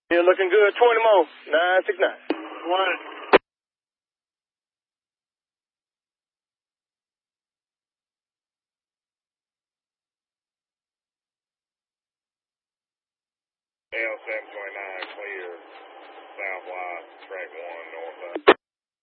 You're looking good. 20 more. 969. One. L729 clear, southwise, track 1, northbound.